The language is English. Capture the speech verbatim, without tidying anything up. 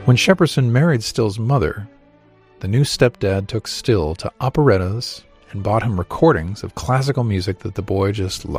When Shepperson married Still's mother, the new stepdad took Still to operettas and bought him recordings of classical music that the boy just loved.